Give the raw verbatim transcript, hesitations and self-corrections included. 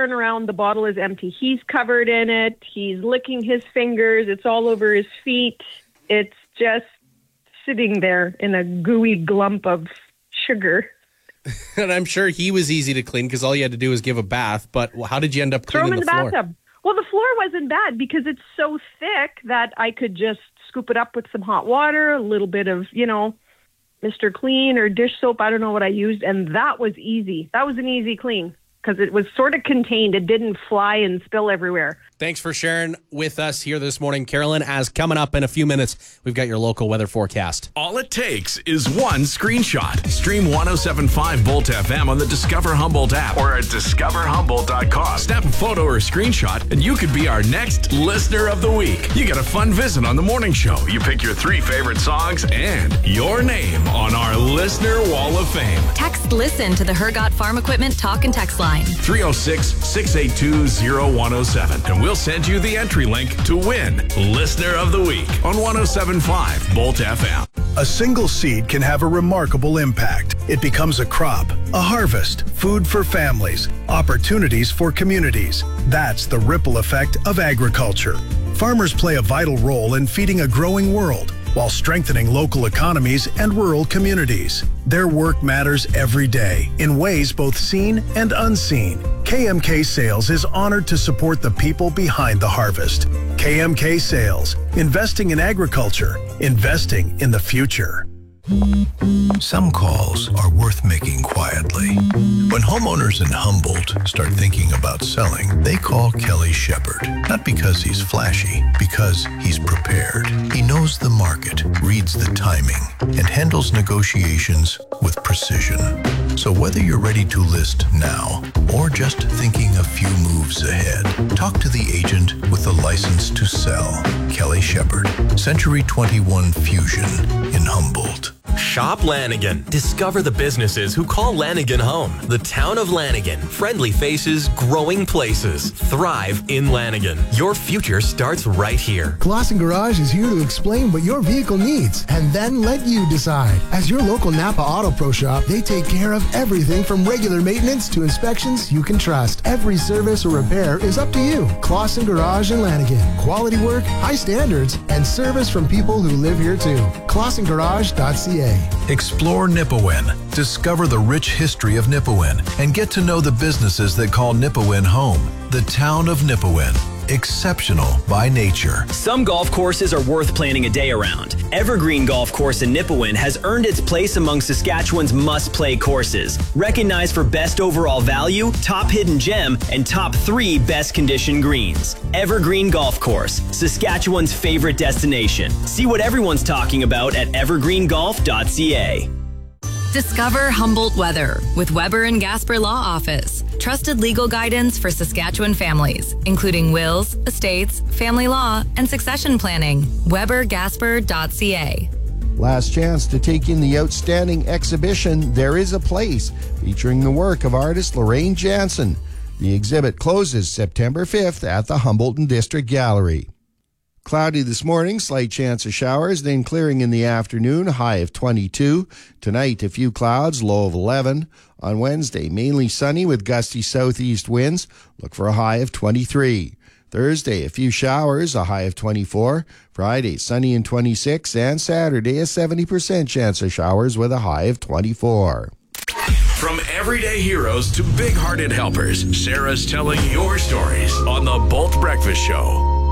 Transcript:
turn around, the bottle is empty. He's covered in it. He's licking his fingers. It's all over his feet. It's just sitting there in a gooey glump of sugar. And I'm sure he was easy to clean because all you had to do was give a bath. But how did you end up cleaning Throw him in the, the floor? bathtub. Well, the floor wasn't bad because it's so thick that I could just scoop it up with some hot water, a little bit of, you know, Mister Clean or dish soap. I don't know what I used. And that was easy. That was an easy clean because it was sort of contained. It didn't fly and spill everywhere. Thanks for sharing with us here this morning, Carolyn. As coming up in a few minutes, we've got your local weather forecast. All it takes is one screenshot. Stream one oh seven point five Bolt F M on the Discover Humboldt app or at discover humboldt dot com. Snap a photo or a screenshot, and you could be our next Listener of the Week. You get a fun visit on the morning show. You pick your three favorite songs and your name on our Listener Wall of Fame. Text LISTEN to the Hergot Farm Equipment Talk and Text line. three oh six, six eight two, oh one oh seven. And we'll send you the entry link to win Listener of the Week on one oh seven point five Bolt F M. A single seed can have a remarkable impact. It becomes a crop, a harvest, food for families, opportunities for communities. That's the ripple effect of agriculture. Farmers play a vital role in feeding a growing world while strengthening local economies and rural communities. Their work matters every day in ways both seen and unseen. K M K Sales is honored to support the people behind the harvest. K M K Sales, investing in agriculture, investing in the future. Some calls are worth making quietly. When homeowners in Humboldt start thinking about selling, they call Kelly Shepard. Not because he's flashy, because he's prepared. He knows the market, reads the timing, and handles negotiations with precision. So whether you're ready to list now or just thinking a few moves ahead, talk to the agent with the license to sell. Kelly Shepard, Century twenty-one Fusion in Humboldt. Shop Lanigan. Discover the businesses who call Lanigan home. The town of Lanigan. Friendly faces, growing places. Thrive in Lanigan. Your future starts right here. Clausen Garage is here to explain what your vehicle needs and then let you decide. As your local Napa Auto Pro shop, they take care of everything from regular maintenance to inspections you can trust. Every service or repair is up to you. Clausen Garage in Lanigan. Quality work, high standards, and service from people who live here too. clausen garage dot c a. Explore Nipawin. Discover the rich history of Nipawin and get to know the businesses that call Nipawin home. The town of Nipawin. Exceptional by nature. Some golf courses are worth planning a day around. Evergreen Golf Course in Nipawin has earned its place among Saskatchewan's must-play courses. Recognized for best overall value, top hidden gem, and top three best condition greens. Evergreen Golf Course, Saskatchewan's favorite destination. See what everyone's talking about at evergreen golf dot c a. Discover Humboldt Weather with Weber and Gasper Law Office. Trusted legal guidance for Saskatchewan families, including wills, estates, family law, and succession planning. weber gasper dot c a. Last chance to take in the outstanding exhibition, There Is a Place, featuring the work of artist Lorraine Jansen. The exhibit closes September fifth at the Humboldt District Gallery. Cloudy this morning, slight chance of showers, then clearing in the afternoon, high of twenty-two. Tonight, a few clouds, low of eleven. On Wednesday, mainly sunny with gusty southeast winds. Look for a high of twenty-three. Thursday, a few showers, a high of twenty-four. Friday, sunny and twenty-six. And Saturday, a seventy percent chance of showers with a high of twenty-four. From everyday heroes to big-hearted helpers, Sarah's telling your stories on the Bolt Breakfast Show.